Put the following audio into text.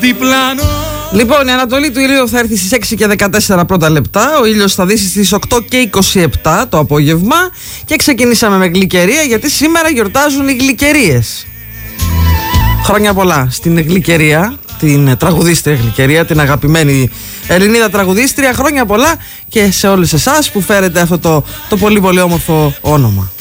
διπλανό. Λοιπόν, η ανατολή του ηλίου θα έρθει στις 6 και 14 πρώτα λεπτά. Ο ήλιος θα δύσει στις 8 και 27 το απόγευμα. Και ξεκινήσαμε με γλυκερία, γιατί σήμερα γιορτάζουν οι γλυκερίες. Χρόνια πολλά στην Γλυκερία, την τραγουδίστρια Γλυκερία, την αγαπημένη Ελληνίδα τραγουδίστρια. Χρόνια πολλά και σε όλες εσάς που φέρετε αυτό το πολύ πολύ όμορφο όνομα.